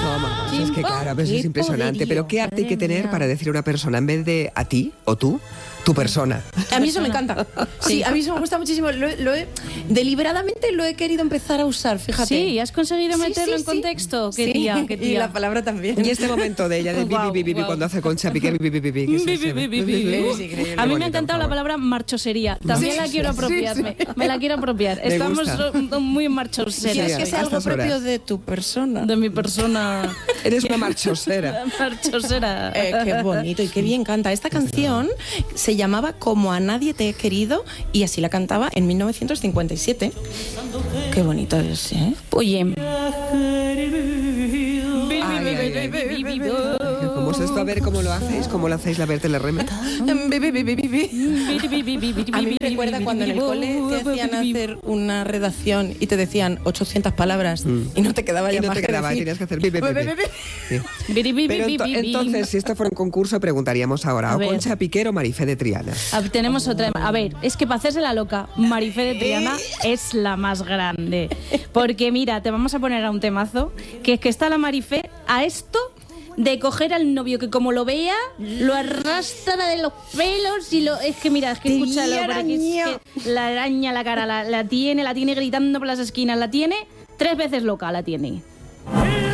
Toma, es que claro, a veces Qué es impresionante. poderío, Pero ¿qué arte hay que madre tener mía. para decir a una persona en vez de a ti o tú, tu persona? A mí eso me encanta. Sí, a mí eso me gusta muchísimo. Deliberadamente lo he querido empezar a usar, fíjate. Sí, ¿has conseguido Sí, meterlo sí, en sí. contexto? Qué Sí, tía, qué y tía. la palabra también. Y este momento de ella, de Guau, bibi, guau. cuando hace Concha Piquer, bibi, que es ese. Es increíble. A mí me ha bonito, encantado por la favor. palabra marchosería. También Sí, la quiero sí, apropiarme. Me la quiero apropiar. Me Estamos gusta. muy marchoseras. ¿Quieres Sí, que sea a algo estas horas. propio de tu persona? De mi persona. Eres una marchosera. Marchosera. Qué bonito y qué bien canta. Esta canción se llamaba Como a nadie te he querido y así la cantaba en 1957. Qué bonito es, ¿eh? Oye. ¿Cómo es esto? A ver cómo lo hacéis, cómo lo hacéis la Berta Lerreme. A mí me recuerda cuando en el cole te hacían hacer una redacción y te decían 800 palabras y no te quedaba Y ya no más te que quedaba, decir. tenías que hacer bibi. Sí. Pero entonces, si esto fuera un concurso, preguntaríamos ahora, A ¿o ver. Concha Piquer o Marifé de Triana? Tenemos otra. A ver, es que para hacerse la loca, Marifé de Triana es la más grande. Porque mira, te vamos a poner a un temazo, que es que está la Marifé a esto de coger al novio que como lo vea, lo arrastra de los pelos y lo... Es que mira, es que Te escúchalo, porque araña. es que la araña la cara, la tiene gritando por las esquinas, la tiene 3 veces loca, la tiene.